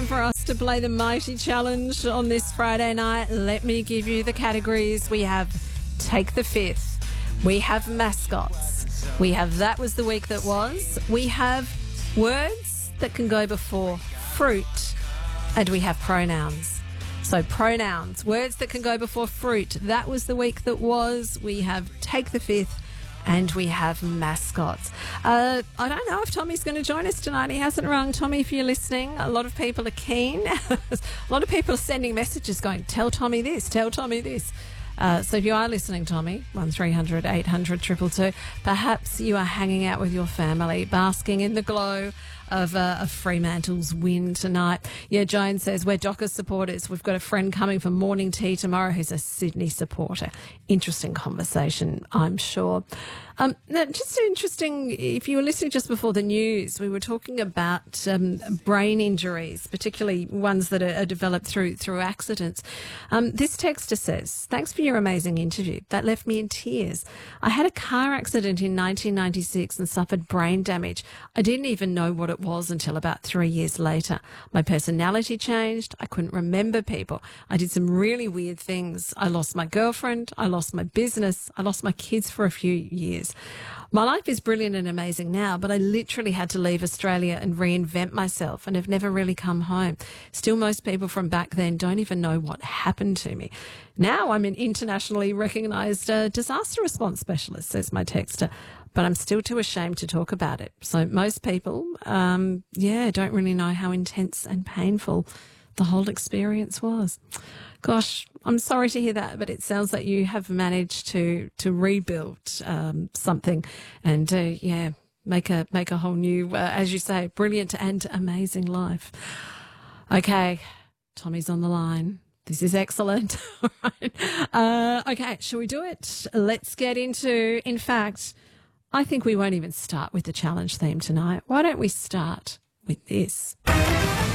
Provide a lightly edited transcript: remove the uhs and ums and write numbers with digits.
time for us to play the Mighty Challenge on this Friday night. Let me give you the categories. We have Take the Fifth. We have mascots. We have That Was the Week That Was. We have words that can go before fruit. And we have pronouns. So pronouns, words that can go before fruit. That was the week that was. We have Take the Fifth. And we have mascots. I don't know if Tommy's going to join us tonight. He hasn't rung. Tommy, if you're listening, a lot of people are keen. A lot of people are sending messages going, tell Tommy this, tell Tommy this. So if you are listening, Tommy, 1300 800 222, perhaps you are hanging out with your family, basking in the glow of Fremantle's win tonight. Yeah, Joan says, we're Dockers supporters. We've got a friend coming for morning tea tomorrow who's a Sydney supporter. Interesting conversation, I'm sure. Now, just interesting, if you were listening just before the news, we were talking about brain injuries, particularly ones that are developed through accidents. This texter says, thanks for your amazing interview. That left me in tears. I had a car accident in 1996 and suffered brain damage. I didn't even know what it was until about 3 years later. My personality changed. I couldn't remember people. I did some really weird things. I lost my girlfriend. I lost my business. I lost my kids for a few years. My life is brilliant and amazing now, but I literally had to leave Australia and reinvent myself and have never really come home. Still, most people from back then don't even know what happened to me. Now I'm an internationally recognised disaster response specialist, says my texter, but I'm still too ashamed to talk about it. So most people, don't really know how intense and painful the whole experience was. Gosh, I'm sorry to hear that, but it sounds like you have managed to rebuild something and make a whole new, as you say, brilliant and amazing life. Okay, Tommy's on the line. This is excellent. All right. Okay, shall we do it? Let's get into, in fact, I think we won't even start with the challenge theme tonight. Why don't we start with this?